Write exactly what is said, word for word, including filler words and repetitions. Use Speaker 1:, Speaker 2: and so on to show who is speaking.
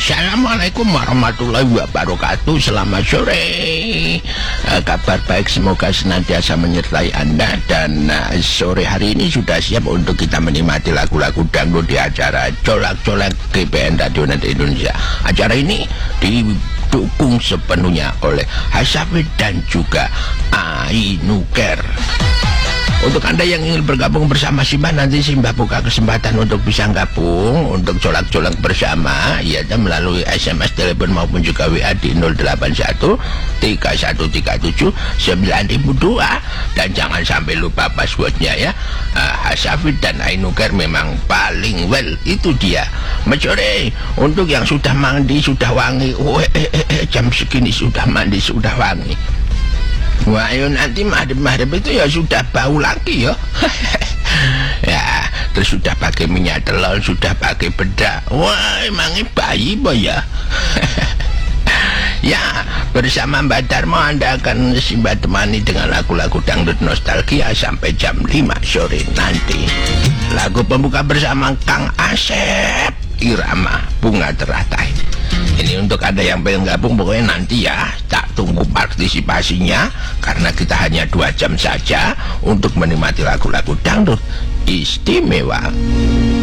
Speaker 1: Assalamualaikum warahmatullahi wabarakatuh. Selamat sore. uh, Kabar baik semoga senantiasa menyertai Anda. Dan uh, sore hari ini sudah siap untuk kita menikmati lagu-lagu dangdut di acara Colak-Colak G B N Radio Net Indonesia. Acara ini didukung sepenuhnya oleh Hasafid dan juga Ainuker. Untuk Anda yang ingin bergabung bersama Simbah, nanti Simbah buka kesempatan untuk bisa gabung untuk colak-colak bersama, ya, melalui S M S, telepon maupun juga W A di nol delapan satu tiga satu tiga tujuh sembilan nol nol dua. Dan jangan sampai lupa passwordnya ya. uh, Hasafid dan Ainuker memang paling well, itu dia. Mecore untuk yang sudah mandi, sudah wangi. Oh, eh, eh, eh, jam segini sudah mandi, sudah wangi. Wah, ayo nanti maghrib-maghrib itu ya sudah bau lagi ya. Ya, terus sudah pakai minyak telur, sudah pakai bedak. Wah, emangnya bayi boh ya. Ya, bersama Mbak Darmo Anda akan Simbah temani dengan lagu-lagu dangdut nostalgia sampai jam lima sore nanti. Lagu pembuka bersama Kang Asep, irama Bunga Teratai. Ini untuk Anda yang pengen gabung, pokoknya nanti ya, tak tunggu partisipasinya, karena kita hanya dua jam saja untuk menikmati lagu-lagu dangdut istimewa.